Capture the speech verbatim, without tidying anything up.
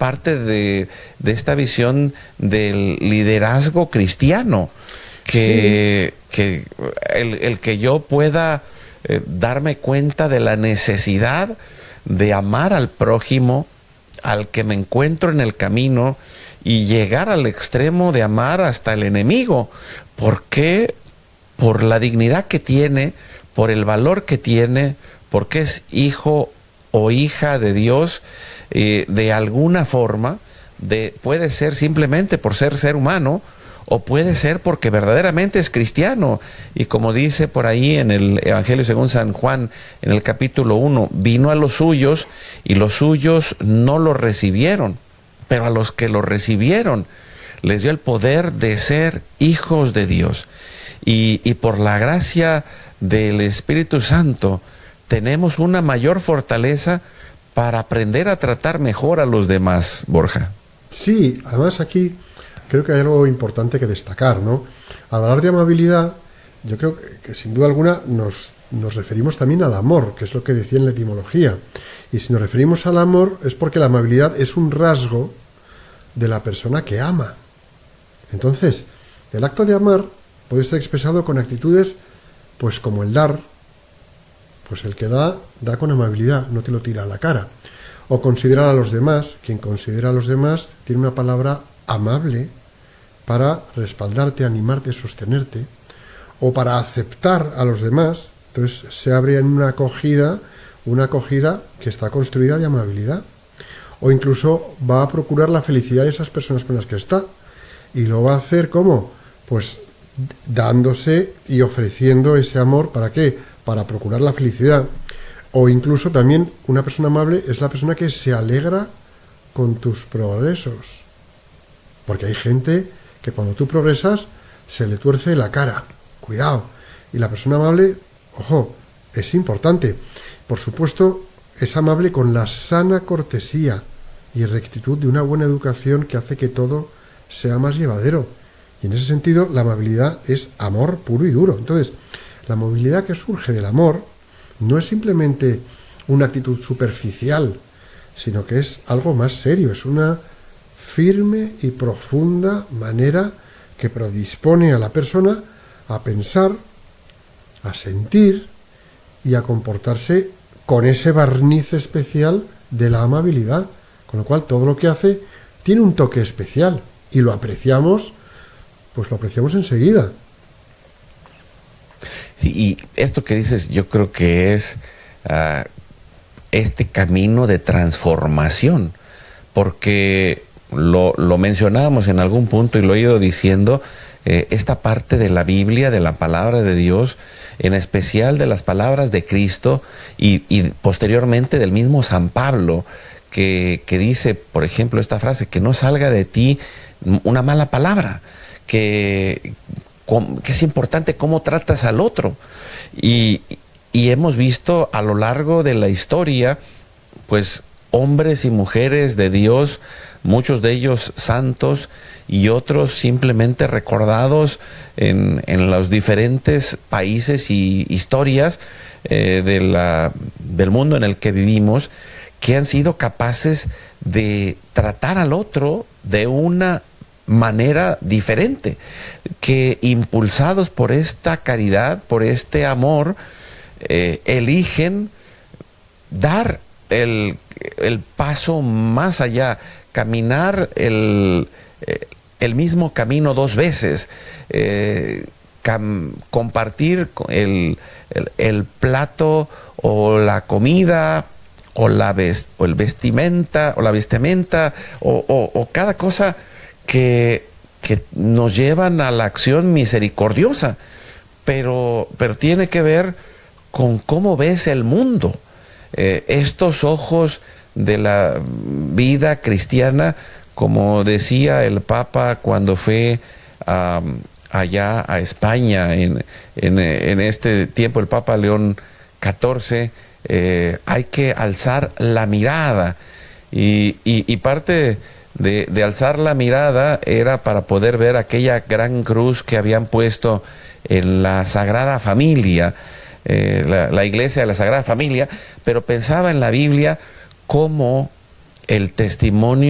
parte de, de esta visión del liderazgo cristiano, que, sí. que el, el que yo pueda eh, darme cuenta de la necesidad de amar al prójimo, al que me encuentro en el camino, y llegar al extremo de amar hasta el enemigo. ¿Por qué? Por la dignidad que tiene, por el valor que tiene, porque es hijo o hija de Dios, eh, de alguna forma, de, puede ser simplemente por ser ser humano, o puede ser porque verdaderamente es cristiano. Y como dice por ahí en el Evangelio según San Juan, en el capítulo uno, vino a los suyos y los suyos no lo recibieron, pero a los que lo recibieron les dio el poder de ser hijos de Dios. Y, y por la gracia del Espíritu Santo tenemos una mayor fortaleza para aprender a tratar mejor a los demás, Borja. Sí, además aquí creo que hay algo importante que destacar, ¿no? Al hablar de amabilidad, yo creo que, que sin duda alguna nos, nos referimos también al amor, que es lo que decía en la etimología. Y si nos referimos al amor es porque la amabilidad es un rasgo de la persona que ama. Entonces, el acto de amar puede ser expresado con actitudes, pues como el dar, pues el que da, da con amabilidad, no te lo tira a la cara. O considerar a los demás, quien considera a los demás tiene una palabra amable para respaldarte, animarte, sostenerte, o para aceptar a los demás. Entonces se abre en una acogida, una acogida que está construida de amabilidad, o incluso va a procurar la felicidad de esas personas con las que está, y lo va a hacer ¿cómo? Pues dándose y ofreciendo ese amor. ¿Para qué? Para procurar la felicidad. O incluso también una persona amable es la persona que se alegra con tus progresos, porque hay gente que cuando tú progresas se le tuerce la cara. Cuidado. Y la persona amable, ojo, es importante. Por supuesto, es amable con la sana cortesía y rectitud de una buena educación que hace que todo sea más llevadero. Y en ese sentido, la amabilidad es amor puro y duro. Entonces, la amabilidad que surge del amor no es simplemente una actitud superficial, sino que es algo más serio, es una firme y profunda manera que predispone a la persona a pensar, a sentir y a comportarse con ese barniz especial de la amabilidad, con lo cual todo lo que hace tiene un toque especial y lo apreciamos, pues lo apreciamos enseguida. Sí, y esto que dices yo creo que es uh, este camino de transformación, porque lo, lo mencionábamos en algún punto y lo he ido diciendo, eh, esta parte de la Biblia, de la palabra de Dios, en especial de las palabras de Cristo y, y posteriormente del mismo San Pablo, que, que dice, por ejemplo, esta frase, que no salga de ti una mala palabra, que, que es importante cómo tratas al otro. Y, y hemos visto a lo largo de la historia, pues, hombres y mujeres de Dios, muchos de ellos santos y otros simplemente recordados en, en los diferentes países y historias eh, de la, del mundo en el que vivimos, que han sido capaces de tratar al otro de una manera diferente, que impulsados por esta caridad, por este amor, eh, eligen dar el, el paso más allá, caminar el, el mismo camino dos veces, eh, cam, compartir el, el, el plato o la comida o la vest, o el vestimenta o la vestimenta o, o, o cada cosa que, que nos llevan a la acción misericordiosa, pero, pero tiene que ver con cómo ves el mundo. Eh, estos ojos de la vida cristiana, como decía el Papa cuando fue um, allá a España en, en, en este tiempo, el Papa León catorce, eh, hay que alzar la mirada, y, y, y parte de, de alzar la mirada era para poder ver aquella gran cruz que habían puesto en la Sagrada Familia, eh, la, la iglesia de la Sagrada Familia, pero pensaba en la Biblia como el testimonio